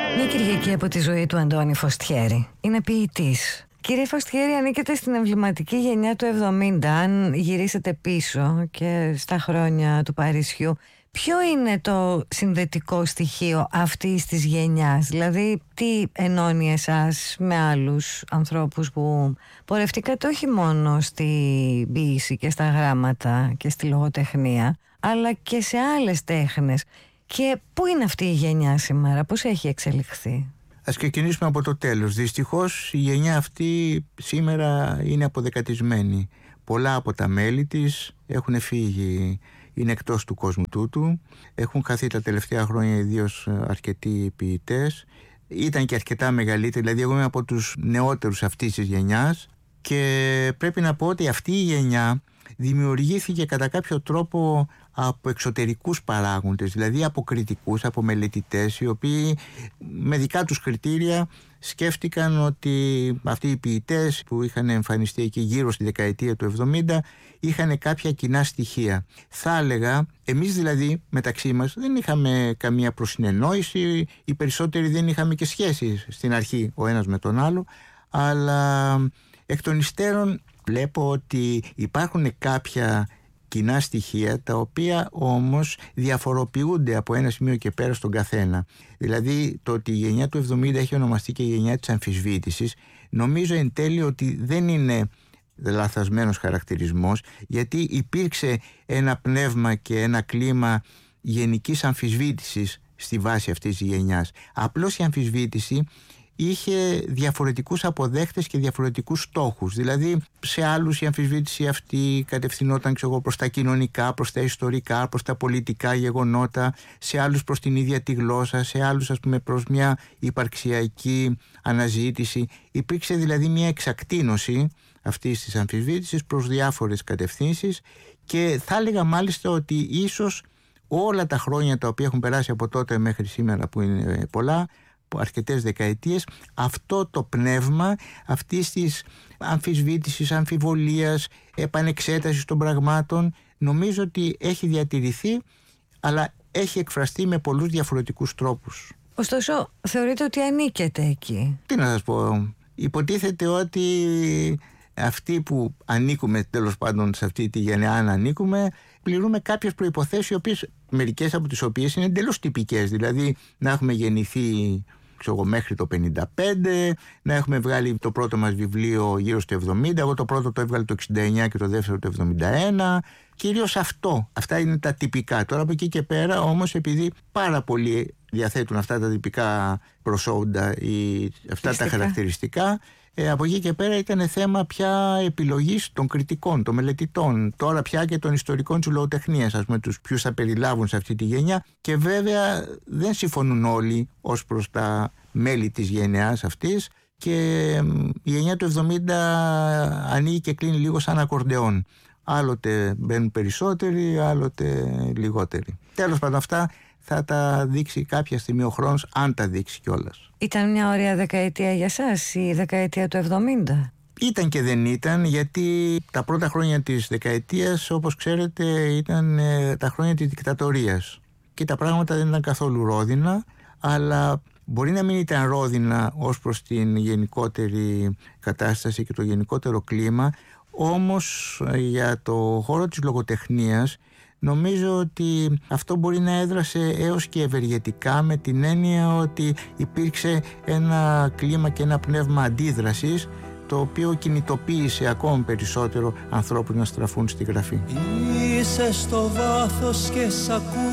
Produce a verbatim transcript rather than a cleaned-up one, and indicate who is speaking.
Speaker 1: Μια Κυριακή από τη ζωή του Αντώνη Φωστιέρη. Είναι ποιητής. Κύριε Φωστιέρη, ανήκετε στην εμβληματική γενιά του εβδομήντα. Αν γυρίσετε πίσω και στα χρόνια του Παρισιού, ποιο είναι το συνδετικό στοιχείο αυτής της γενιάς? Δηλαδή, τι ενώνει εσάς με άλλους ανθρώπους που πορευτήκατε όχι μόνο στη ποίηση και στα γράμματα και στη λογοτεχνία, αλλά και σε άλλες τέχνες? Και πού είναι αυτή η γενιά σήμερα, πώς έχει εξελιχθεί?
Speaker 2: Ας ξεκινήσουμε από το τέλος. Δυστυχώς η γενιά αυτή σήμερα είναι αποδεκατισμένη. Πολλά από τα μέλη της έχουν φύγει, είναι εκτός του κόσμου τούτου. Έχουν χαθεί τα τελευταία χρόνια ιδίως αρκετοί ποιητές. Ήταν και αρκετά μεγαλύτεροι, δηλαδή εγώ είμαι από τους νεότερους αυτής της γενιάς και πρέπει να πω ότι αυτή η γενιά δημιουργήθηκε κατά κάποιο τρόπο από εξωτερικούς παράγοντες, δηλαδή από κριτικούς, από μελετητές, οι οποίοι με δικά τους κριτήρια σκέφτηκαν ότι αυτοί οι ποιητές που είχαν εμφανιστεί εκεί γύρω στη δεκαετία του εβδομήντα είχαν κάποια κοινά στοιχεία. Θα έλεγα, εμείς δηλαδή μεταξύ μας δεν είχαμε καμία προσυνεννόηση, οι περισσότεροι δεν είχαμε και σχέσεις στην αρχή ο ένας με τον άλλο, αλλά εκ των υστέρων βλέπω ότι υπάρχουν κάποια κοινά στοιχεία τα οποία όμως διαφοροποιούνται από ένα σημείο και πέρα στον καθένα. Δηλαδή το ότι η γενιά του εβδομήντα έχει ονομαστεί και η γενιά της αμφισβήτησης, νομίζω εν τέλει ότι δεν είναι λαθασμένος χαρακτηρισμός, γιατί υπήρξε ένα πνεύμα και ένα κλίμα γενικής αμφισβήτησης στη βάση αυτής της γενιάς. Απλώς η αμφισβήτηση είχε διαφορετικούς αποδέχτες και διαφορετικούς στόχους. Δηλαδή σε άλλους η αμφισβήτηση αυτή κατευθυνόταν ξέρω, προς τα κοινωνικά, προς τα ιστορικά, προς τα πολιτικά γεγονότα, σε άλλους προς την ίδια τη γλώσσα, σε άλλους ας πούμε προς μια υπαρξιακή αναζήτηση. Υπήρξε δηλαδή μια εξακτίνωση αυτής της αμφισβήτησης προς διάφορες κατευθύνσεις και θα έλεγα μάλιστα ότι ίσως όλα τα χρόνια τα οποία έχουν περάσει από τότε μέχρι σήμερα, που είναι πολλά, αρκετές δεκαετίες, αυτό το πνεύμα αυτής της αμφισβήτησης, αμφιβολίας, επανεξέτασης των πραγμάτων νομίζω ότι έχει διατηρηθεί, αλλά έχει εκφραστεί με πολλούς διαφορετικούς τρόπους.
Speaker 1: Ωστόσο, θεωρείτε ότι ανήκετε εκεί?
Speaker 2: Τι να σας πω, υποτίθεται ότι αυτοί που ανήκουμε τέλος πάντων σε αυτή τη γενιά, αν ανήκουμε, πληρούμε κάποιες προϋποθέσεις, οι οποίες, μερικές από τις οποίες είναι εντελώς τυπικές, δηλαδή να έχουμε γεννηθεί ξέρω, μέχρι το πενήντα πέντε, να έχουμε βγάλει το πρώτο μας βιβλίο γύρω στο εβδομήντα, εγώ το πρώτο το έβγαλε το εξήντα εννιά και το δεύτερο το εβδομήντα ένα, κυρίως αυτό, αυτά είναι τα τυπικά. Τώρα από εκεί και πέρα όμως, επειδή πάρα πολλοί διαθέτουν αυτά τα τυπικά προσόντα ή αυτά τα χαρακτηριστικά, Ε, από εκεί και πέρα ήταν θέμα πια επιλογής των κριτικών, των μελετητών, τώρα πια και των ιστορικών της λογοτεχνίας, ας πούμε, τους ποιους θα περιλάβουν σε αυτή τη γενιά, και βέβαια δεν συμφωνούν όλοι ως προς τα μέλη της γενιάς αυτής και η γενιά του εβδομήντα ανοίγει και κλείνει λίγο σαν ακορντεόν. Άλλοτε μπαίνουν περισσότεροι, άλλοτε λιγότεροι. Τέλος πάντων, αυτά θα τα δείξει κάποια στιγμή ο χρόνος, αν τα δείξει κιόλας.
Speaker 1: Ήταν μια ωραία δεκαετία για σας η δεκαετία του εβδομήντα?
Speaker 2: Ήταν και δεν ήταν, γιατί τα πρώτα χρόνια της δεκαετίας, όπως ξέρετε, ήταν ε, τα χρόνια της δικτατορίας και τα πράγματα δεν ήταν καθόλου ρόδινα, αλλά μπορεί να μην ήταν ρόδινα ως προς την γενικότερη κατάσταση και το γενικότερο κλίμα, όμως για το χώρο της λογοτεχνίας νομίζω ότι αυτό μπορεί να έδρασε έως και ευεργετικά, με την έννοια ότι υπήρξε ένα κλίμα και ένα πνεύμα αντίδρασης, το οποίο κινητοποίησε ακόμη περισσότερο ανθρώπους να στραφούν στη γραφή.
Speaker 3: Είσαι στο βάθος και σ' ακούω.